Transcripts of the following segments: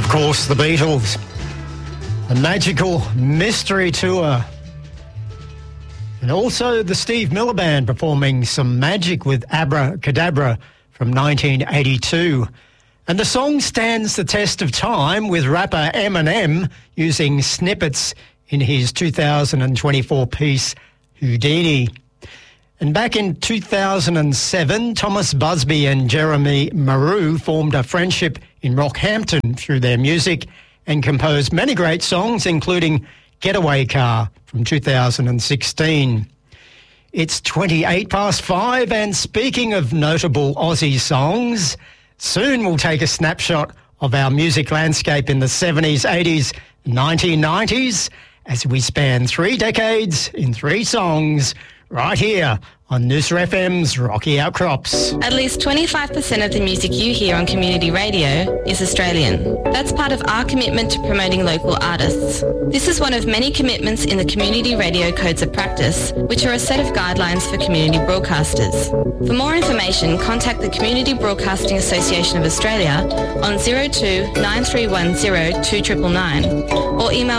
Of course, the Beatles, the Magical Mystery Tour, and also the Steve Miller Band performing some magic with Abracadabra from 1982. And the song stands the test of time, with rapper Eminem using snippets in his 2024 piece Houdini. And back in 2007, Thomas Busby and Jeremy Maru formed a friendship in Rockhampton through their music and composed many great songs, including Getaway Car from 2016. It's 5:28, and speaking of notable Aussie songs, soon we'll take a snapshot of our music landscape in the 70s, 80s, 1990s as we span 3 decades in 3 songs, right here on Noosa FM's Rocky Outcrops. At least 25% of the music you hear on community radio is Australian. That's part of our commitment to promoting local artists. This is one of many commitments in the Community Radio Codes of Practice, which are a set of guidelines for community broadcasters. For more information, contact the Community Broadcasting Association of Australia on 02 9310 2999 or email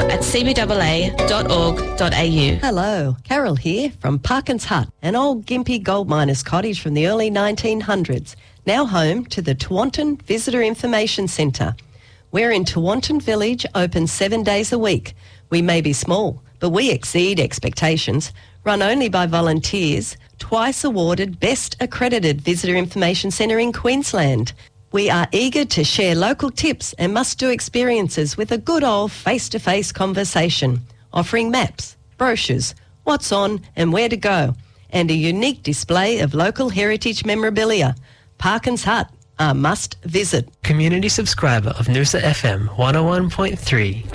bruno@cbaa.org.au. Hello, Carol here from Parkins Hut, an old Gympie gold miner's cottage from the early 1900s, now home to the Tewantin Visitor Information Centre. We're in Tewantin Village, open 7 days a week. We may be small, but we exceed expectations. Run only by volunteers, twice awarded Best Accredited Visitor Information Centre in Queensland. We are eager to share local tips and must-do experiences with a good old face-to-face conversation, offering maps, brochures, what's on and where to go, and a unique display of local heritage memorabilia. Parkins Hut, a must visit. Community subscriber of Noosa FM 101.3.